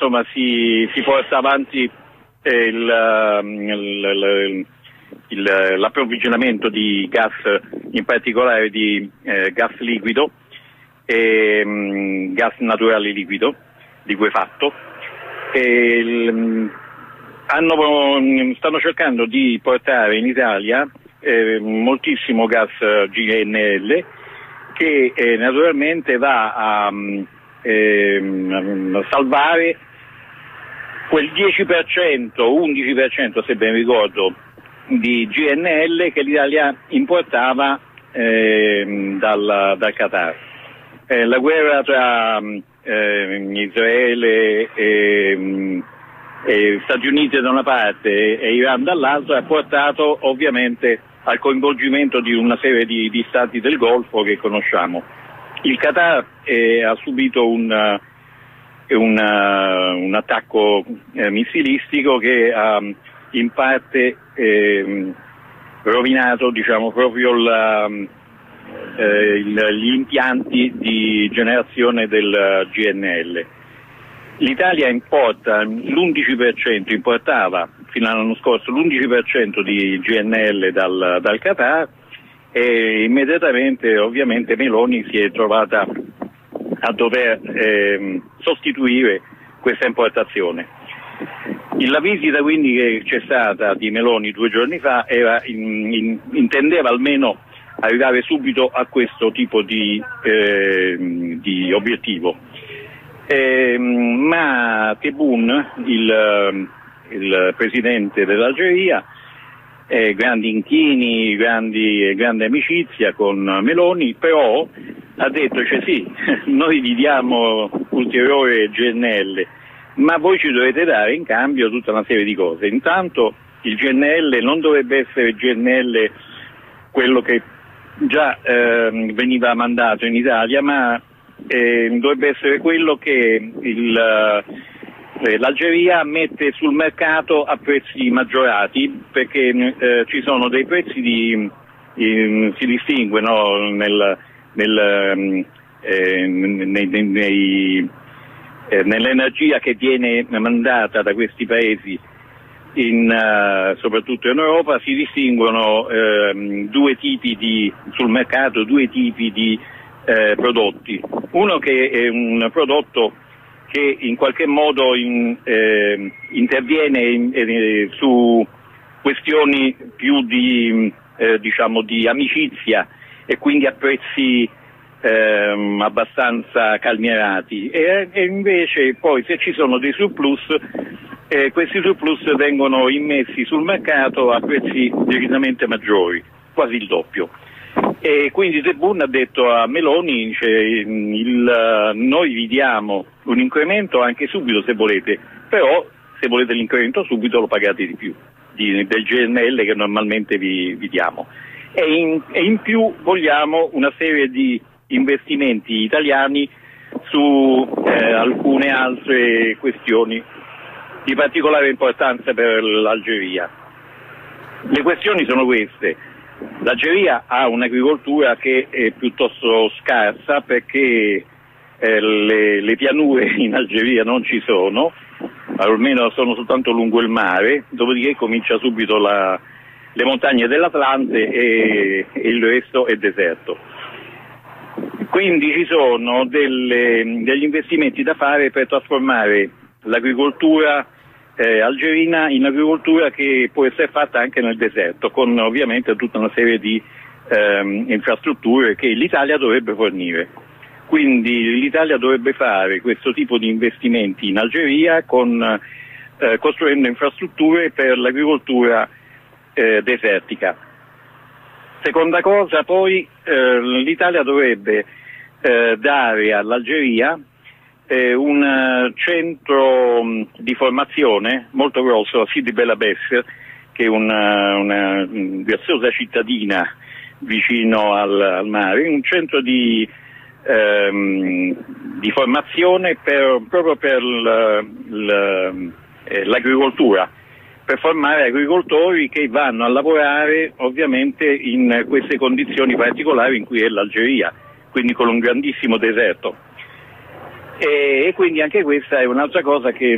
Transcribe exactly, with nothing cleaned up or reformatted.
insomma, si, si porta avanti eh, il, il, il, l'approvvigionamento di gas, in particolare di eh, gas liquido e mh, gas naturale liquido, liquefatto. E il, hanno, stanno cercando di portare in Italia eh, moltissimo gas G N L che eh, naturalmente va a, eh, a salvare quel dieci per cento, undici per cento se ben ricordo, di G N L che l'Italia importava eh, dal, dal Qatar. Eh, la guerra tra eh, Israele e, e Stati Uniti da una parte e Iran dall'altra ha portato ovviamente al coinvolgimento di una serie di, di stati del Golfo che conosciamo. Il Qatar eh, ha subito un, un, un attacco eh, missilistico che ha in parte eh, rovinato, diciamo, proprio la, eh, il, gli impianti di generazione del G N L. L'Italia importa l'undici per cento, importava fino all'anno scorso l'undici per cento di G N L dal, dal Qatar e immediatamente ovviamente Meloni si è trovata a dover eh, sostituire questa importazione. La visita quindi che c'è stata di Meloni due giorni fa era in, in, intendeva almeno arrivare subito a questo tipo di, eh, di obiettivo. Eh, ma Tebboune, il, il presidente dell'Algeria, eh, grandi inchini, grandi, grande amicizia con Meloni, però ha detto, cioè sì, noi vi diamo ulteriore G N L, ma voi ci dovete dare in cambio tutta una serie di cose. Intanto il G N L non dovrebbe essere G N L quello che già eh, veniva mandato in Italia, ma eh, dovrebbe essere quello che il, eh, l'Algeria mette sul mercato a prezzi maggiorati, perché eh, ci sono dei prezzi di, eh, si distinguono nel, nel, eh, nei, nei, nei Eh, nell'energia che viene mandata da questi paesi, in, uh, soprattutto in Europa, si distinguono eh, due tipi di, sul mercato due tipi di eh, prodotti. Uno che è un prodotto che in qualche modo in, eh, interviene in, eh, su questioni più di, eh, diciamo, di amicizia e quindi a prezzi Ehm, abbastanza calmierati e, e invece poi se ci sono dei surplus eh, questi surplus vengono immessi sul mercato a prezzi decisamente maggiori, quasi il doppio. E quindi Tebboune ha detto a Meloni, cioè, il, noi vi diamo un incremento anche subito se volete, però se volete l'incremento subito lo pagate di più di, del G N L che normalmente vi, vi diamo e in, e in più vogliamo una serie di investimenti italiani su eh, alcune altre questioni di particolare importanza per l'Algeria. Le questioni sono queste: l'Algeria ha un'agricoltura che è piuttosto scarsa perché eh, le, le pianure in Algeria non ci sono, almeno sono soltanto lungo il mare, dopodiché comincia subito la, le montagne dell'Atlante e, e il resto è deserto. Quindi ci sono delle, degli investimenti da fare per trasformare l'agricoltura eh, algerina in agricoltura che può essere fatta anche nel deserto, con ovviamente tutta una serie di ehm, infrastrutture che l'Italia dovrebbe fornire. Quindi l'Italia dovrebbe fare questo tipo di investimenti in Algeria con, eh, costruendo infrastrutture per l'agricoltura eh, desertica. Seconda cosa, poi eh, l'Italia dovrebbe eh, dare all'Algeria eh, un uh, centro um, di formazione molto grosso a Sidi Bel Abbès, che è una, una graziosa cittadina vicino al, al mare, un centro di, ehm, di formazione per, proprio per l'agricoltura, per formare agricoltori che vanno a lavorare ovviamente in queste condizioni particolari in cui è l'Algeria, quindi con un grandissimo deserto. E, e quindi anche questa è un'altra cosa che